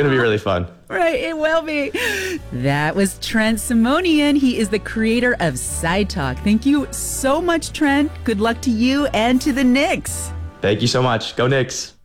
going to be really fun. Right, it will be. That was Trent Simonian. He is the creator of Side Talk. Thank you so much, Trent. Good luck to you and to the Knicks. Thank you so much. Go Knicks.